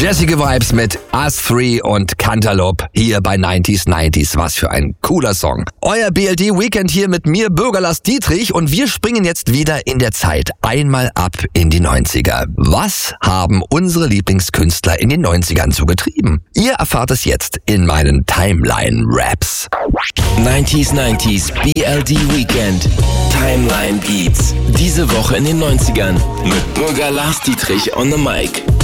Jessige Vibes mit Us 3 und Cantaloupe hier bei 90s. Was für ein cooler Song. Euer BLD Weekend hier mit mir, Bürger Lars Dietrich, und wir springen jetzt wieder in der Zeit einmal ab in die 90er. Was haben unsere Lieblingskünstler in den 90ern so getrieben? Ihr erfahrt es jetzt in meinen Timeline-Raps. 90s BLD Weekend. Timeline Beats. Diese Woche in den 90ern mit Bürger Lars Dietrich on the mic.